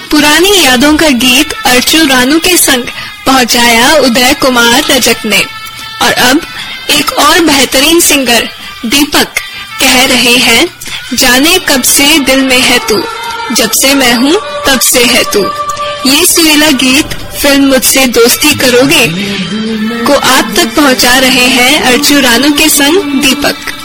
पुरानी यादों का गीत अर्चू रानू के संग पहुंचाया उदय कुमार रजक ने। और अब एक और बेहतरीन सिंगर दीपक कह रहे हैं, जाने कब से दिल में है तू, जब से मैं हूँ तब से है तू। ये सुरीला गीत फिल्म मुझसे दोस्ती करोगे को आप तक पहुंचा रहे हैं अर्चू रानू के संग दीपक।